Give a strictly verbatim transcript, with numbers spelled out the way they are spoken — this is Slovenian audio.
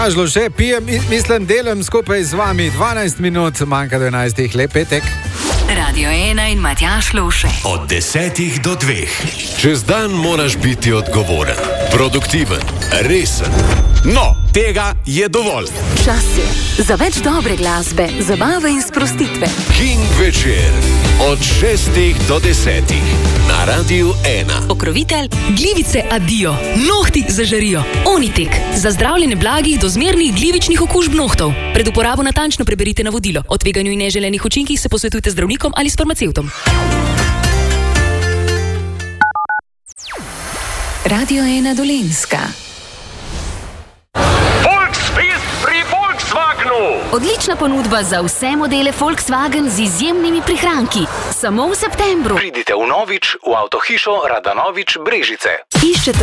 Žlo še pijem, mislim, delam skupaj z vami dvanajst minut, manjka do enajstih, lep petek. Radio ena in Matjaž Lovše. Od desetih do dveh. Čez dan moraš biti odgovoren, produktiven, resen. No, tega je dovolj. Čas je za več dobre glasbe, zabave in sprostitve. King večer. Od šestih do desetih. Na Radiu ena. Pokrovitelj Glivice Adio. Nohti zažarijo. Onitek. Za zdravljenje blagih do zmernih glivičnih okužb nohtov. Pred uporabo natančno preberite navodilo. O tveganju in neželenih učinkih se posvetujte z zdravnikom ali s farmacevtom. Radio ena Dolenjska. Odlična ponudba za vse modele Volkswagen z izjemnimi prihranki. Samo v septembru. Pridite v Novič, v avtohišo Radanovič Brežice. Iščete